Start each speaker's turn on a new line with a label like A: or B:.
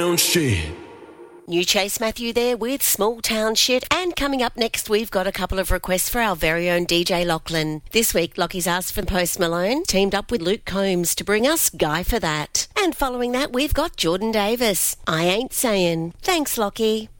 A: town shit.
B: New Chase Matthew there with Small Town Shit. And coming up next, we've got a couple of requests for our very own DJ Lachlan. This week, Lockie's asked for Post Malone, teamed up with Luke Combs to bring us Guy for That. And following that, we've got Jordan Davis. I Ain't Saying. Thanks, Lockie.